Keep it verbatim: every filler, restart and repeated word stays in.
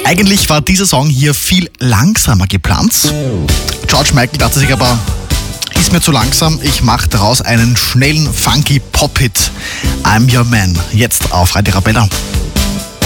Eigentlich war dieser Song hier viel langsamer geplant. George Michael dachte sich aber, ist mir zu langsam, ich mache daraus einen schnellen, funky Pop-Hit. I'm Your Man, jetzt auf Radio Arabella.